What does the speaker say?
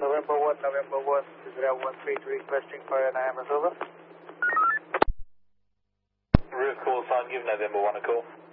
November 1, Israel 13 requesting for an IM over. Route call sign, give November 1 a call.